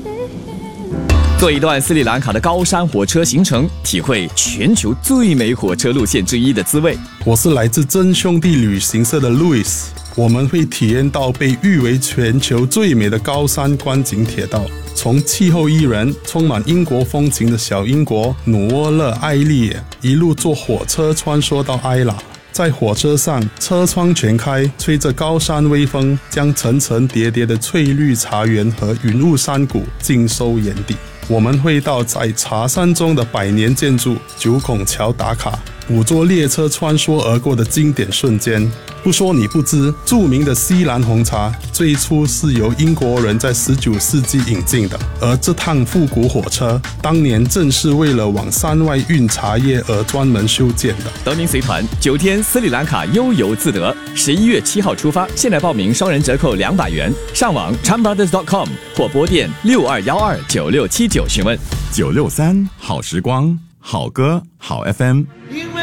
做一段斯里兰卡的高山火车行程，体会全球最美火车路线之一的滋味。 我是来自真兄弟旅行社的 Louis， 我们会体验到被誉为全球最美的高山观景铁道，从气候宜人、充满英国风情的小英国努沃勒艾利，一路坐火车穿梭到埃拉。在火车上，车窗全开，吹着高山微风，将层层叠叠的翠绿茶园和云雾山谷尽收眼底。我们会到在茶山中的百年建筑九孔桥打卡，捕捉列车穿梭而过的经典瞬间。不说你不知，著名的西兰红茶最初是由英国人在19世纪引进的，而这趟复古火车当年正是为了往山外运茶叶而专门修建的。 德明随团9天斯里兰卡悠游自得，11月7号出发，现在报名双人折扣200元，上网 chanbrothers.com 或拨电62129679询问。 963好时光，好歌好 FM。 因为